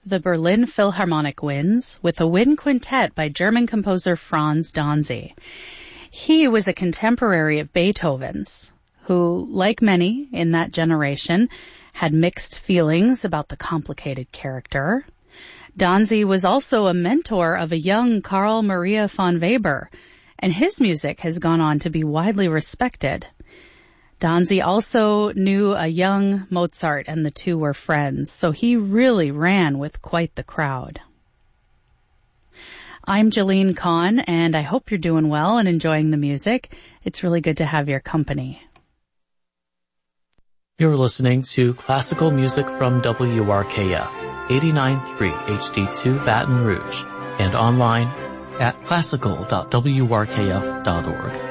the Berlin Philharmonic Winds with a wind quintet by German composer Franz Danzy. He was a contemporary of Beethoven's, who, like many in that generation, had mixed feelings about the complicated character. Danzy was also a mentor of a young Carl Maria von Weber, and his music has gone on to be widely respected. Danzy also knew a young Mozart, and the two were friends, so he really ran with quite the crowd. I'm Jalene Kahn, and I hope you're doing well and enjoying the music. It's really good to have your company. You're listening to classical music from WRKF, 89.3 HD2 Baton Rouge, and online at classical.wrkf.org.